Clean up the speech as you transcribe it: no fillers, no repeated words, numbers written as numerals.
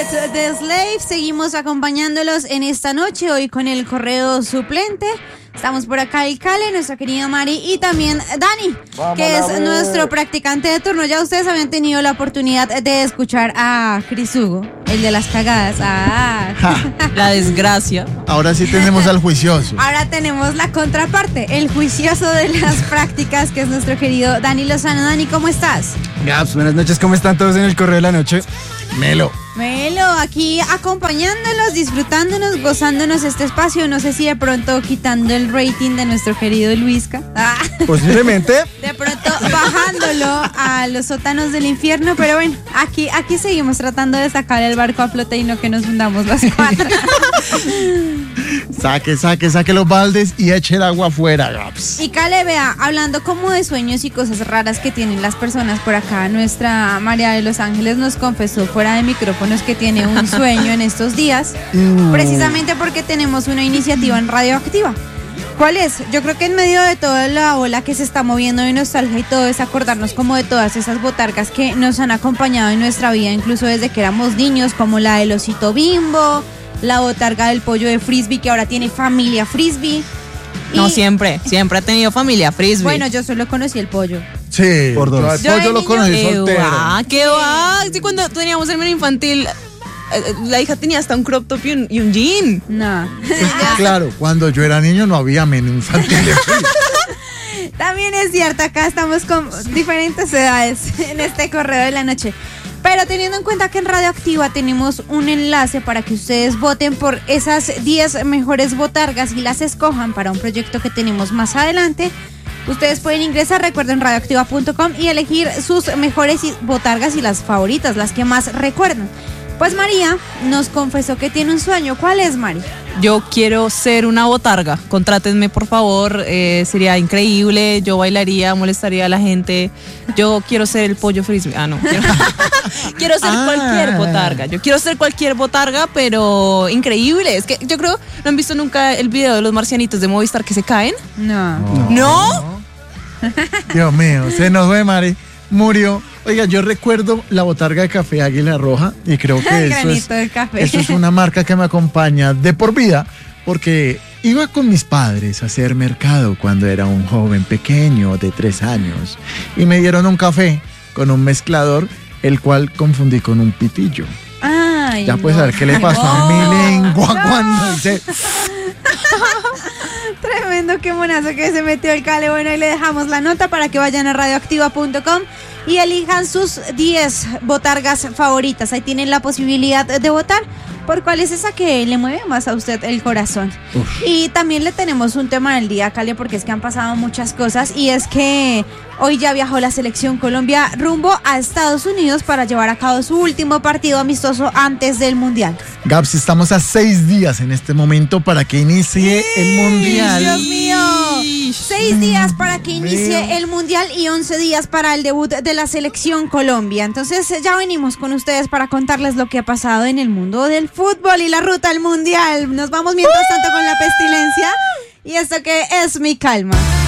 The Slave. Seguimos acompañándolos en esta noche, hoy con el correo suplente. Estamos por acá el Cale, nuestra querida Mari y también Dani, que es nuestro practicante de turno. Ya ustedes habían tenido la oportunidad de escuchar a Cris Hugo, el de las cagadas. La desgracia. Ahora sí tenemos al juicioso. Ahora tenemos la contraparte, el juicioso de las prácticas, que es nuestro querido Dani Lozano. Dani, ¿cómo estás? Gaps, buenas noches, ¿cómo están todos en el correo de la noche? Melo, aquí acompañándonos, disfrutándonos, gozándonos este espacio. No sé si de pronto quitando el rating de nuestro querido Luisca. Posiblemente. De pronto bajándolo a los sótanos del infierno. Pero bueno, aquí seguimos tratando de sacar el barco a flote y no que nos hundamos las cuatro. Saque los baldes y eche el agua afuera, Gaps. Y Cale, vea, hablando como de sueños y cosas raras que tienen las personas por acá, nuestra María de Los Ángeles nos confesó fuera de micrófonos que tiene un sueño en estos días, precisamente porque tenemos una iniciativa en Radioactiva. ¿Cuál es? Yo creo que en medio de toda la ola que se está moviendo de nostalgia y todo, es acordarnos como de todas esas botargas que nos han acompañado en nuestra vida, incluso desde que éramos niños, como la del osito Bimbo, la botarga del pollo de Frisbee, que ahora tiene familia Frisbee. No, siempre ha tenido familia Frisbee. Bueno, yo solo conocí el pollo. Sí, por dos. El pollo lo conocí soltero. ¿Qué va? Sí, cuando teníamos el menú infantil, la hija tenía hasta un crop top y un jean. No. Claro, cuando yo era niño no había menú infantil. También es cierto, acá estamos con diferentes edades en este correo de la noche. Pero teniendo en cuenta que en Radioactiva tenemos un enlace para que ustedes voten por esas 10 mejores botargas y las escojan para un proyecto que tenemos más adelante, ustedes pueden ingresar, recuerden, radioactiva.com y elegir sus mejores botargas y las favoritas, las que más recuerdan. Pues María nos confesó que tiene un sueño. ¿Cuál es, Mari? Yo quiero ser una botarga. Contrátenme, por favor. Sería increíble. Yo bailaría, molestaría a la gente. Yo quiero ser el pollo Frisbee. No. Quiero ser cualquier botarga. Yo quiero ser cualquier botarga, pero increíble. Es que yo creo, ¿no han visto nunca el video de los marcianitos de Movistar que se caen? No. Dios mío, se nos fue, Mari. Murió. Oiga, yo recuerdo la botarga de café Águila Roja y creo que eso es una marca que me acompaña de por vida, porque iba con mis padres a hacer mercado cuando era un joven pequeño de 3 años y me dieron un café con un mezclador, el cual confundí con un pitillo. Ay, ya puedes saber qué le pasó a mi lengua cuando hice... Tremendo, qué monazo que se metió el Cale. Bueno, ahí le dejamos la nota para que vayan a radioactiva.com y elijan sus 10 botargas favoritas. Ahí tienen la posibilidad de votar por cuál es esa que le mueve más a usted el corazón. Y también le tenemos un tema del día, Cale, porque es que han pasado muchas cosas y es que hoy ya viajó la selección Colombia rumbo a Estados Unidos para llevar a cabo su último partido amistoso antes del Mundial. Gaps, estamos a 6 días en este momento para que inicie el Mundial. ¡Dios mío! 6 días para que inicie el Mundial y 11 días para el debut de la selección Colombia. Entonces ya venimos con ustedes para contarles lo que ha pasado en el mundo del fútbol y la ruta al Mundial. Nos vamos mientras tanto con la pestilencia y esto que es Mi Calma.